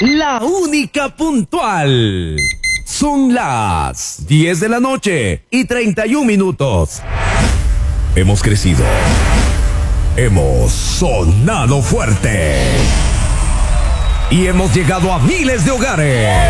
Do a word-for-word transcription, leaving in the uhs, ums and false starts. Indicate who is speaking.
Speaker 1: la única puntual. Son las diez de la noche y treinta y un minutos. Hemos crecido. Hemos sonado fuerte. Y hemos llegado a miles de hogares.